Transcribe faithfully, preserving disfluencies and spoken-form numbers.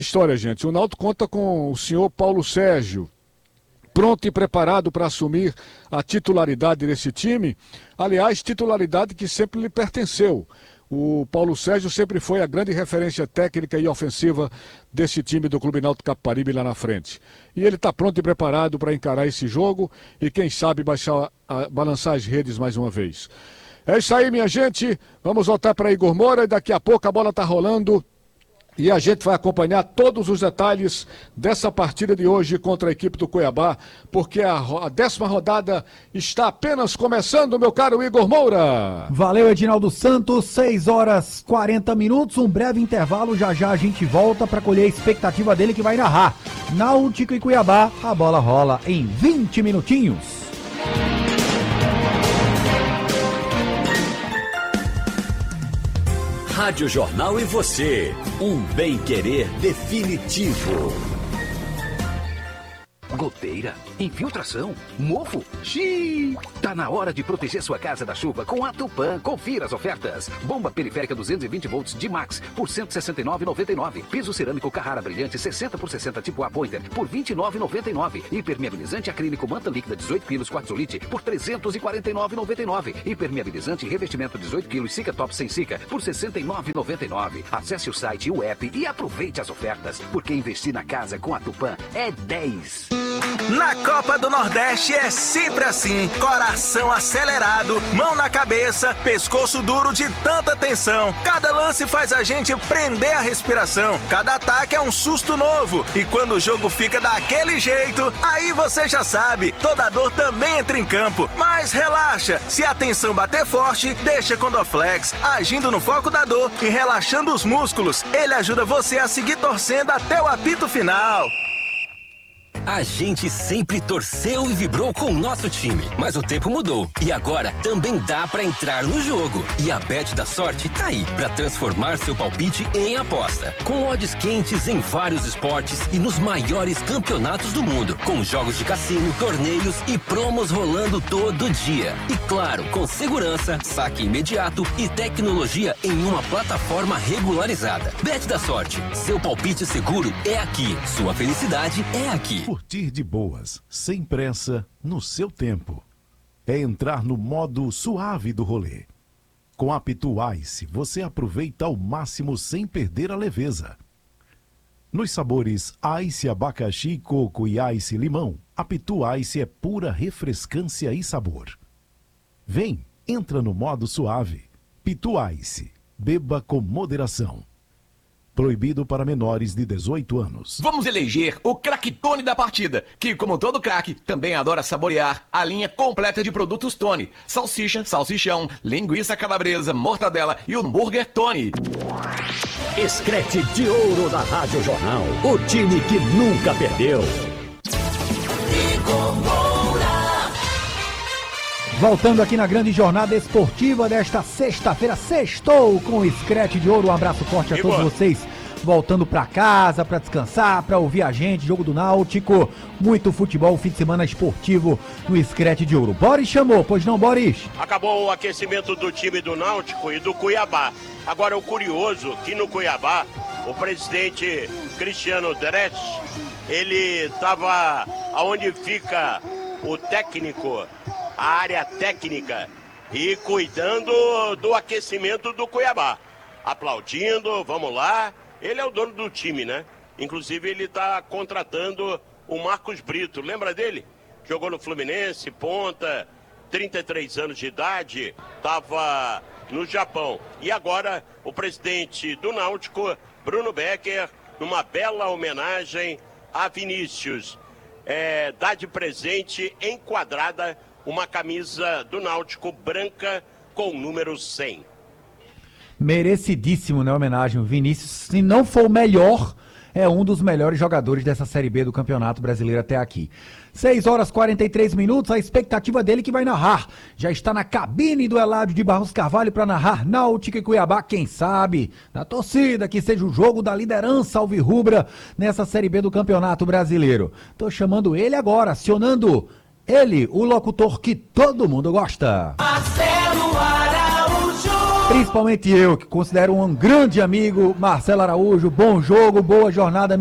História, gente. O Náutico conta com o senhor Paulo Sérgio, pronto e preparado para assumir a titularidade desse time. Aliás, titularidade que sempre lhe pertenceu. O Paulo Sérgio sempre foi a grande referência técnica e ofensiva desse time do Clube Náutico Capibaribe lá na frente. E ele está pronto e preparado para encarar esse jogo e, quem sabe, baixar, a, balançar as redes mais uma vez. É isso aí, minha gente. Vamos voltar para Igor Moura e daqui a pouco a bola está rolando. E a gente vai acompanhar todos os detalhes dessa partida de hoje contra a equipe do Cuiabá, porque a, a décima rodada está apenas começando, meu caro Igor Moura. Valeu, Edinaldo Santos, seis horas e quarenta minutos, um breve intervalo, já já a gente volta para colher a expectativa dele que vai narrar. Náutico e Cuiabá, a bola rola em vinte minutinhos. Rádio Jornal e você, um bem-querer definitivo. Goteira, infiltração, mofo, xiii. Tá na hora de proteger sua casa da chuva com a Tupã. Confira as ofertas. Bomba periférica duzentos e vinte volts de Max por cento e sessenta e nove reais e noventa e nove centavos. Piso cerâmico Carrara Brilhante sessenta por sessenta tipo A Pointer por vinte e nove reais e noventa e nove centavos. Impermeabilizante acrílico manta líquida dezoito quilos Quartzolite por trezentos e quarenta e nove reais e noventa e nove centavos. Impermeabilizante revestimento dezoito quilos Sica Top sem Sica por sessenta e nove reais e noventa e nove centavos. Acesse o site e o app e aproveite as ofertas, porque investir na casa com a Tupã é dez. Na Copa do Nordeste é sempre assim, coração acelerado, mão na cabeça, pescoço duro de tanta tensão. Cada lance faz a gente prender a respiração, cada ataque é um susto novo. E quando o jogo fica daquele jeito, aí você já sabe, toda dor também entra em campo. Mas relaxa, se a tensão bater forte, deixa com Dorflex, agindo no foco da dor e relaxando os músculos. Ele ajuda você a seguir torcendo até o apito final. A gente sempre torceu e vibrou com o nosso time, mas o tempo mudou e agora também dá pra entrar no jogo. E a Bet da Sorte tá aí pra transformar seu palpite em aposta, com odds quentes em vários esportes e nos maiores campeonatos do mundo, com jogos de cassino, torneios e promos rolando todo dia. E claro, com segurança, saque imediato e tecnologia em uma plataforma regularizada. Bet da Sorte, seu palpite seguro é aqui, sua felicidade é aqui. Curtir de boas, sem pressa, no seu tempo. É entrar no modo suave do rolê. Com a Pitu Ice, você aproveita ao máximo sem perder a leveza. Nos sabores Ice abacaxi, coco e Ice limão, a Pitu Ice é pura refrescância e sabor. Vem, entra no modo suave. Pitu Ice, beba com moderação. Proibido para menores de dezoito anos. Vamos eleger o craque Tony da partida, que, como todo craque, também adora saborear a linha completa de produtos Tony. Salsicha, salsichão, linguiça calabresa, mortadela e hambúrguer Tony. Escrete de ouro da Rádio Jornal, o time que nunca perdeu. Voltando aqui na grande jornada esportiva desta sexta-feira, sextou com o Scratch de Ouro. Um abraço forte a todos vocês. Voltando pra casa, pra descansar, pra ouvir a gente, jogo do Náutico, muito futebol, fim de semana esportivo no Scratch de Ouro. Boris chamou, pois não, Boris? Acabou o aquecimento do time do Náutico e do Cuiabá. Agora o curioso que no Cuiabá, o presidente Cristiano Dretz, ele estava aonde fica o técnico, a área técnica, e cuidando do aquecimento do Cuiabá, aplaudindo, vamos lá. Ele é o dono do time, né? Inclusive ele está contratando o Marcos Brito, lembra dele? Jogou no Fluminense, ponta, trinta e três anos de idade, estava no Japão. E agora o presidente do Náutico, Bruno Becker, numa bela homenagem a Vinícius, é, dá de presente enquadrada uma camisa do Náutico branca com o número cem. Merecidíssimo, né, homenagem. O Vinícius, se não for o melhor, é um dos melhores jogadores dessa Série B do Campeonato Brasileiro até aqui. seis horas e quarenta e três minutos, a expectativa dele que vai narrar. Já está na cabine do Eladio de Barros Carvalho para narrar Náutico e Cuiabá, quem sabe, na torcida, que seja o jogo da liderança alvirrubra nessa Série B do Campeonato Brasileiro. Tô chamando ele agora, acionando ele, o locutor que todo mundo gosta. Marcelo Araújo. Principalmente eu, que considero um grande amigo, Marcelo Araújo. Bom jogo, boa jornada.